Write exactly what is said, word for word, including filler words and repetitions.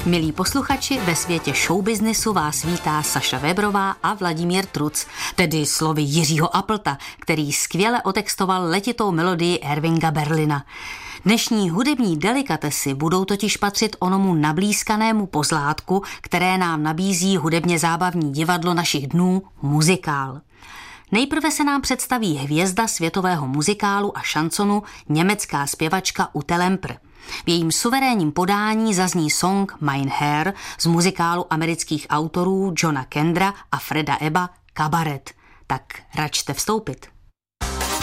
Milí posluchači, ve světě showbiznesu vás vítá Saša Vébrová a Vladimír Truc, tedy slovy Jiřího Appleta, který skvěle otextoval letitou melodii Irvinga Berlina. Dnešní hudební delikatesy budou totiž patřit onomu nablízkanému pozlátku, které nám nabízí hudebně zábavní divadlo našich dnů, muzikál. Nejprve se nám představí hvězda světového muzikálu a šansonu, německá zpěvačka Ute Lemper. V jejím suverénním podání zazní song Mein Herr z muzikálu amerických autorů Johna Kendra a Freda Ebba Kabaret. Tak račte vstoupit.